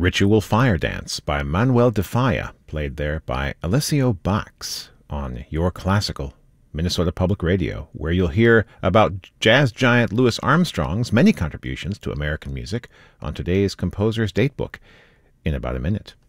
Ritual Fire Dance by Manuel de Falla, played there by Alessio Bax on Your Classical, Minnesota Public Radio, where you'll hear about jazz giant Louis Armstrong's many contributions to American music on today's Composer's Datebook in about a minute.